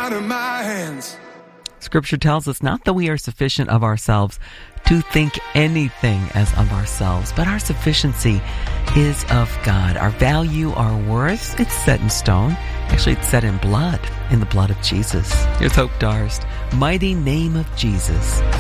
out of my hands. Scripture tells us not that we are sufficient of ourselves to think anything as of ourselves, but our sufficiency is of God. Our value, our worth, it's set in stone. Actually, it's set in blood, in the blood of Jesus. Here's Hope Darst, Mighty Name of Jesus.